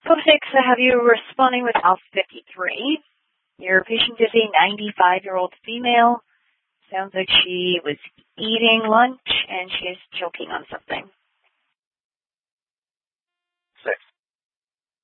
Code 6, I have you responding with Alpha 53. Your patient is a 95-year-old female. Sounds like she was eating lunch and she is choking on something.